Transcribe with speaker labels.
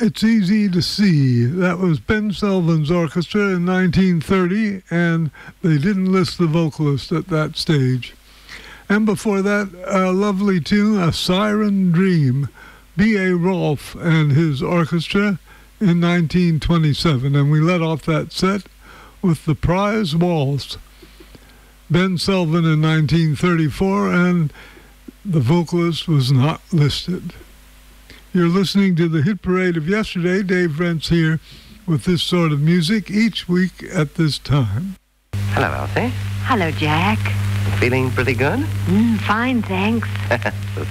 Speaker 1: It's Easy to See. That was Ben Selvins Orchestra in 1930, and they didn't list the vocalist at that stage. And before that, a lovely tune, A Siren Dream, B.A. Rolfe and his orchestra in 1927. And we let off that set with The Prize Waltz. Ben Selvin in 1934, and the vocalist was not listed. You're listening to the hit parade of yesterday. Dave Rentz here with this sort of music each week at this time.
Speaker 2: Hello, Elsie.
Speaker 3: Hello, Jack.
Speaker 2: Feeling pretty good?
Speaker 3: Fine, thanks.
Speaker 2: The